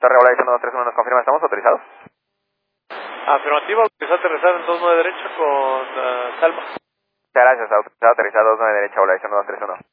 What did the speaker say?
Torre Volación 231 nos confirma, ¿estamos autorizados? Afirmativa, autorizado aterrizar en 29 derecha con Salma. Muchas gracias, autorizado aterrizado 29 derecha, Volación 231.